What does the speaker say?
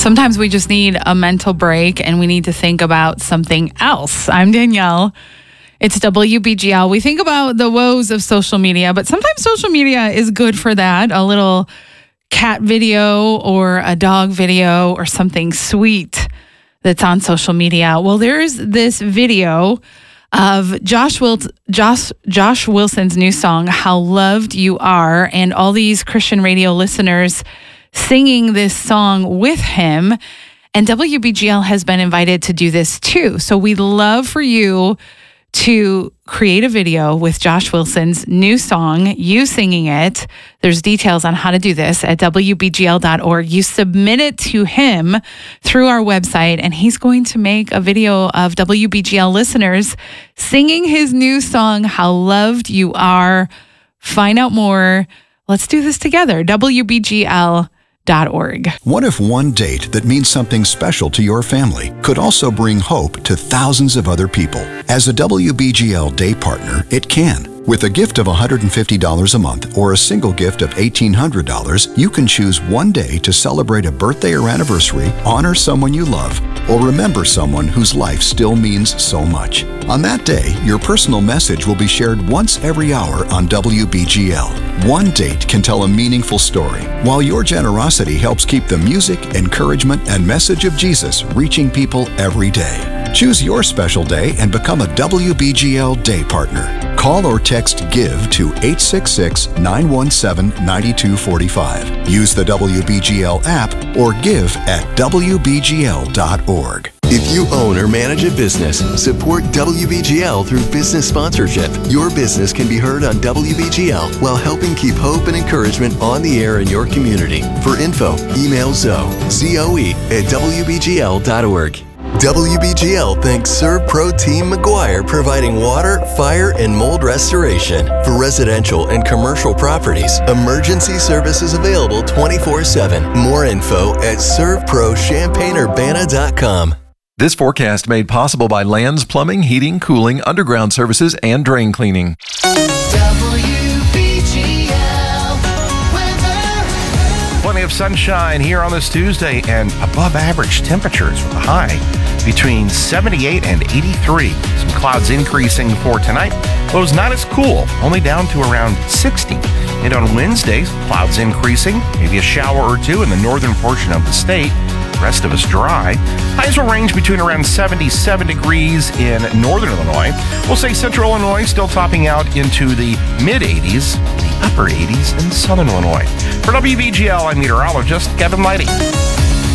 Sometimes we just need a mental break and we need to think about something else. I'm Danielle. It's WBGL. We think about the woes of social media, but sometimes social media is good for that. A little cat video or a dog video or something sweet that's on social media. Well, there's this video of Josh Wilson's new song, How Loved You Are, and all these Christian radio listeners singing this song with him. And WBGL has been invited to do this too. So we'd love for you to create a video with Josh Wilson's new song, you singing it. There's details on how to do this at WBGL.org. You submit it to him through our website, and he's going to make a video of WBGL listeners singing his new song, How Loved You Are. Find out more. Let's do this together. WBGL.org. What if one date that means something special to your family could also bring hope to thousands of other people? As a WBGL day partner, it can. With a gift of $150 a month or a single gift of $1,800, you can choose one day to celebrate a birthday or anniversary, honor someone you love, or remember someone whose life still means so much. On that day, your personal message will be shared once every hour on WBGL. One date can tell a meaningful story, while your generosity helps keep the music, encouragement, and message of Jesus reaching people every day. Choose your special day and become a WBGL day partner. Call or text GIVE to 866-917-9245. Use the WBGL app or give at WBGL.org. If you own or manage a business, support WBGL through business sponsorship. Your business can be heard on WBGL while helping keep hope and encouragement on the air in your community. For info, email Zoe, Z-O-E, at WBGL.org. WBGL thanks ServPro Team McGuire, providing water, fire, and mold restoration. For residential and commercial properties, emergency services available 24/7. More info at ServProChampaignUrbana.com. This forecast made possible by Lands Plumbing, Heating, Cooling, Underground Services, and Drain Cleaning. Plenty of sunshine here on this Tuesday and above average temperatures with a high between 78 and 83. Some clouds increasing for tonight. Lows not as cool, only down to around 60. And on Wednesday, clouds increasing, maybe a shower or two in the northern portion of the state. Rest of us dry. Highs will range between around 77 degrees in northern Illinois. We'll say central Illinois still topping out into the mid-80s, the upper 80s in southern Illinois. For WBGL, I'm meteorologist Kevin Lighty.